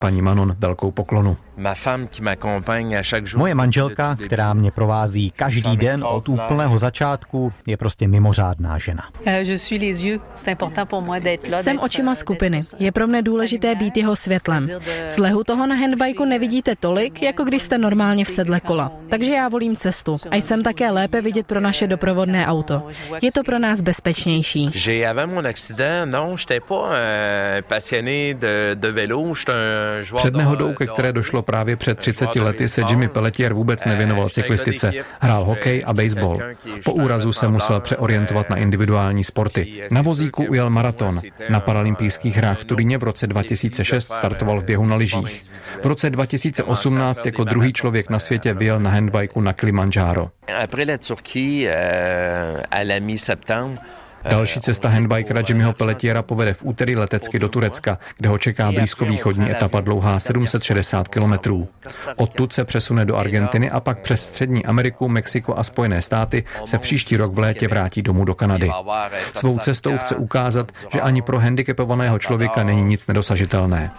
Paní Manon velkou poklonu. Moje manželka, která mě provází každý den od úplného začátku, je prostě mimořádná žena. Jsem očima skupiny. Je pro mne důležité být jeho světlem. Z lehu toho na handbajku nevidíte tolik, jako když jste normálně v sedle kola. Takže já volím cestu. A jsem také lépe vidět pro naše doprovodné auto. Je to pro nás bezpečnější. Před nehodou, ke které došlo právě před 30 lety, se Jimmy Pelletier vůbec nevěnoval cyklistice. Hrál hokej a baseball. Po úrazu se musel přeorientovat na individuální sporty. Na vozíku ujel maraton. Na paralympijských hrách v Turíně v roce 2006 startoval v běhu na lyžích. V roce 2018 jako druhý člověk na světě vyjel na handbajku na Kilimanjaro. Další cesta handbikera Jimmyho Pelletiera povede v úterý letecky do Turecka, kde ho čeká blízkovýchodní etapa dlouhá 760 kilometrů. Odtud se přesune do Argentiny a pak přes Střední Ameriku, Mexiko a Spojené státy se příští rok v létě vrátí domů do Kanady. Svou cestou chce ukázat, že ani pro handicapovaného člověka není nic nedosažitelné.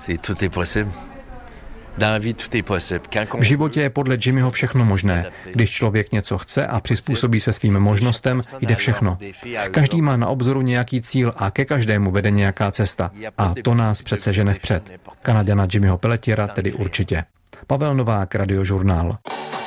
V životě je podle Jimmyho všechno možné. Když člověk něco chce a přizpůsobí se svým možnostem, jde všechno. Každý má na obzoru nějaký cíl a ke každému vede nějaká cesta. A to nás přece žene vpřed. Kanaďana Jimmyho Pelletiera tedy určitě. Pavel Novák, Radiožurnál.